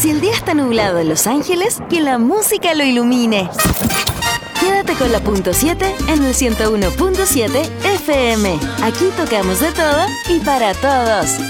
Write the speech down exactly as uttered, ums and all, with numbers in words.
Si el día está nublado en Los Ángeles, que la música lo ilumine. Quédate con la punto siete en el ciento uno punto siete F M. Aquí tocamos de todo y para todos.